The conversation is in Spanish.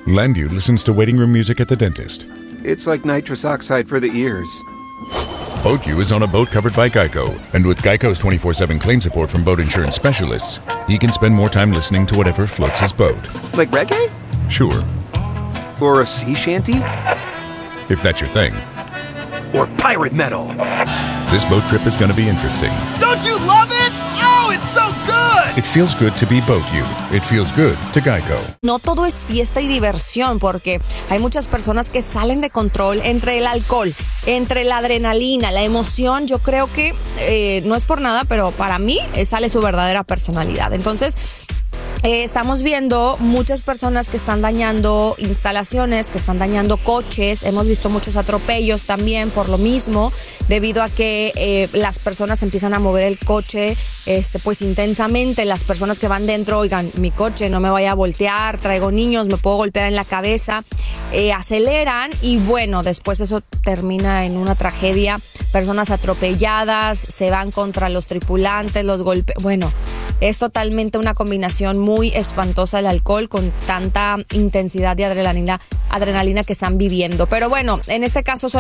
Landu listens to waiting room music at the dentist. It's like nitrous oxide for the ears. Boat U is on a boat covered by Geico. And with Geico's 24/7 claim support from boat insurance specialists, he can spend more time listening to whatever floats his boat. Like reggae? Sure, Or a sea shanty? if that's your thing. Or pirate metal? This boat trip is going to be interesting. Don't you love it? Oh, it's so good! It feels good to be Boat U. It feels good to Geico. No todo es fiesta y diversión, porque hay muchas personas que salen de control entre el alcohol, entre la adrenalina, la emoción. Yo creo que no es por nada, pero para mí sale su verdadera personalidad. Entonces, estamos viendo muchas personas que están dañando instalaciones, que están dañando coches. Hemos visto muchos atropellos también por lo mismo, debido a que las personas empiezan a mover el coche pues intensamente. Las personas que van dentro, oigan, mi coche no me vaya a voltear, traigo niños, me puedo golpear en la cabeza, aceleran y bueno, después eso termina en una tragedia. Personas atropelladas, se van contra los tripulantes, los golpes. Bueno, es totalmente una combinación muy espantosa el alcohol con tanta intensidad de adrenalina que están viviendo. Pero bueno, en este caso